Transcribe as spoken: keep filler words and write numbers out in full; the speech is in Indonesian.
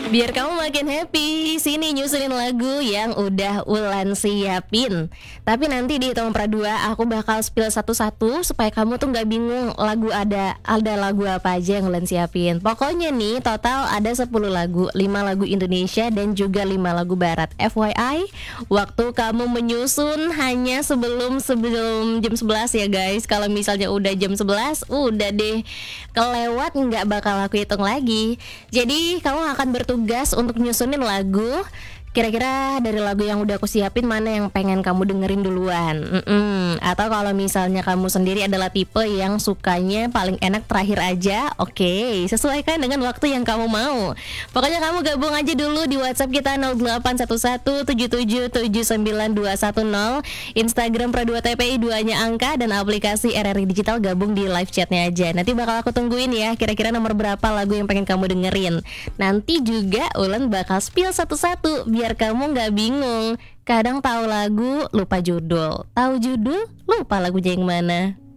Biar kamu makin happy, sini nyusulin lagu yang udah Ulan siapin. Tapi nanti di Hitung Per dua aku bakal spill satu-satu supaya kamu tuh gak bingung lagu ada ada lagu apa aja yang Ulan siapin. Pokoknya nih total ada sepuluh lagu, lima lagu Indonesia dan juga lima lagu barat. F Y I, waktu kamu menyusun hanya sebelum sebelum jam sebelas ya guys. Kalau misalnya udah jam sebelas, udah deh kelewat, nggak bakal aku hitung lagi. Jadi kamu akan bertugas untuk nyusunin lagu. Kira-kira dari lagu yang udah aku siapin mana yang pengen kamu dengerin duluan. Mm-mm. Atau kalau misalnya kamu sendiri adalah tipe yang sukanya paling enak terakhir aja, oke, okay, sesuaikan dengan waktu yang kamu mau. Pokoknya kamu gabung aja dulu di WhatsApp kita nol delapan satu satu tujuh tujuh tujuh sembilan dua satu nol, Instagram Pro dua T P I dua-nya angka, dan aplikasi R R I Digital. Gabung di live chatnya aja. Nanti bakal aku tungguin ya, kira-kira nomor berapa lagu yang pengen kamu dengerin. Nanti juga Ulan bakal spill satu-satu biar kamu gak bingung. Kadang tahu lagu lupa judul, tahu judul lupa lagunya yang mana.